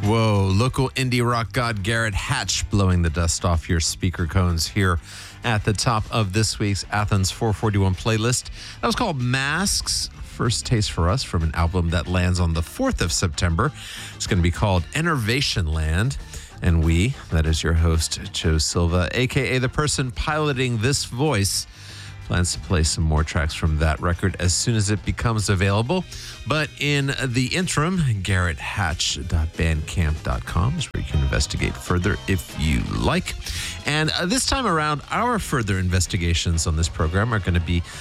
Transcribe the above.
Whoa, local indie rock god Garrett Hatch blowing the dust off your speaker cones here at the top of this week's Athens 441 playlist. That was called Masks. First taste for us from an album that lands on the 4th of September. It's going to be called Enervation Land. And we, that is your host, Joe Silva, a.k.a. the person piloting this voice, plans to play some more tracks from that record as soon as it becomes available. But in the interim, garretthatch.bandcamp.com is where you can investigate further if you like. And this time around, our further investigations on this program are going to be